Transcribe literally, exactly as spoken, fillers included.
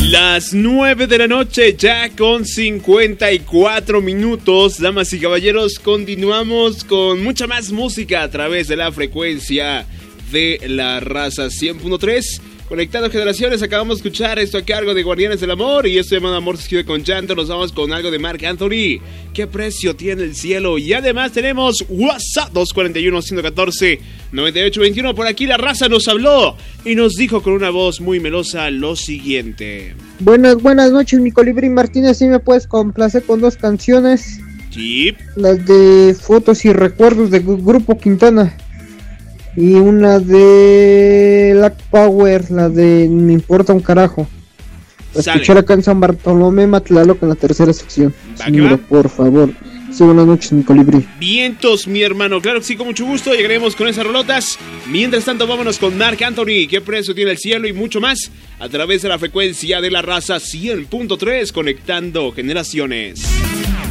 Las nueve de la noche, ya con cincuenta y cuatro minutos. Damas y caballeros, continuamos con mucha más música a través de la frecuencia de la raza cien punto tres. Conectando generaciones, acabamos de escuchar esto a cargo de Guardianes del Amor. Y esto llamado Amor se escribe con llanto. Nos vamos con algo de Marc Anthony. ¿Qué precio tiene el cielo? Y además tenemos WhatsApp dos cuatro uno, uno uno cuatro, nueve ocho dos uno. Por aquí la raza nos habló y nos dijo con una voz muy melosa lo siguiente. Buenas, buenas noches, mi Colibrí Martínez. ¿Sí me puedes complacer con dos canciones? Sí. Las de Fotos y Recuerdos de Grupo Quintana. Y una de Black Power, la de Me Importa un Carajo. Escuchar acá en San Bartolomé, Matlaloc, en la tercera sección. Señora, por favor. Sí, buenas noches, mi Colibrí. Vientos, mi hermano. Claro que sí, con mucho gusto. Llegaremos con esas rolotas. Mientras tanto, vámonos con Marc Anthony. ¿Qué precio tiene el cielo? Y mucho más a través de la frecuencia de la raza cien punto tres, conectando generaciones.